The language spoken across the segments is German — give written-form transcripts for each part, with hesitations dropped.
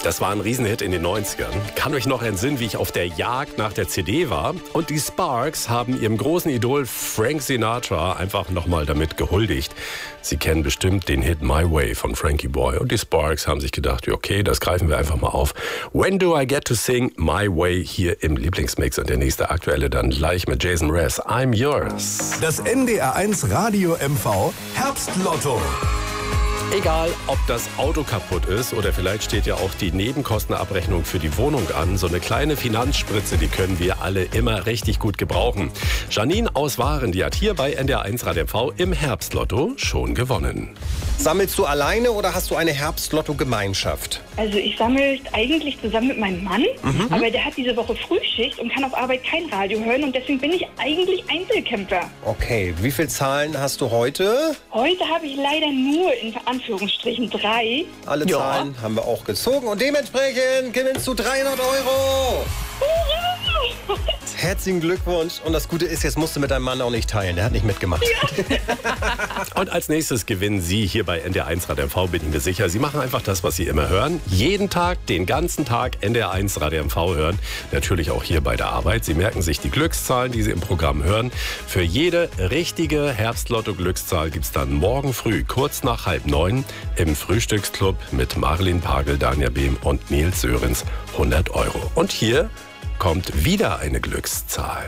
Das war ein Riesenhit in den 90ern. Kann euch noch entsinnen, wie ich auf der Jagd nach der CD war. Und die Sparks haben ihrem großen Idol Frank Sinatra einfach nochmal damit gehuldigt. Sie kennen bestimmt den Hit My Way von Frankie Boy. Und die Sparks haben sich gedacht, okay, das greifen wir einfach mal auf. When do I get to sing My Way hier im Lieblingsmix? Und der nächste aktuelle dann gleich mit Jason Mraz. I'm yours. Das NDR1 Radio MV Herbstlotto. Egal, ob das Auto kaputt ist oder vielleicht steht ja auch die Nebenkostenabrechnung für die Wohnung an. So eine kleine Finanzspritze, die können wir alle immer richtig gut gebrauchen. Janine aus Waren, die hat hier bei NDR1 Radio MV im Herbstlotto schon gewonnen. Sammelst du alleine oder hast du eine Herbstlotto-Gemeinschaft? Also ich sammle eigentlich zusammen mit meinem Mann, aber der hat diese Woche Frühschicht und kann auf Arbeit kein Radio hören und deswegen bin ich eigentlich Einzelkämpfer. Okay, wie viele Zahlen hast du heute? Heute habe ich leider nur in Anführungsstrichen 3. Alle Zahlen haben wir auch gezogen und dementsprechend gewinnst du 300 Euro. Herzlichen Glückwunsch. Und das Gute ist, jetzt musst du mit deinem Mann auch nicht teilen. Der hat nicht mitgemacht. Ja. Und als nächstes gewinnen Sie hier bei NDR1 Radio MV, bin ich mir sicher. Sie machen einfach das, was Sie immer hören. Jeden Tag, den ganzen Tag NDR1 Radio MV hören. Natürlich auch hier bei der Arbeit. Sie merken sich die Glückszahlen, die Sie im Programm hören. Für jede richtige Herbstlotto-Glückszahl gibt es dann morgen früh, kurz nach 8:30, im Frühstücksclub mit Marilyn Pagel, Danja Behm und Nils Sörenz 100 Euro. Und hier kommt wieder eine Glückszahl.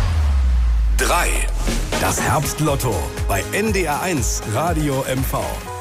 3. Das Herbstlotto bei NDR1 Radio MV.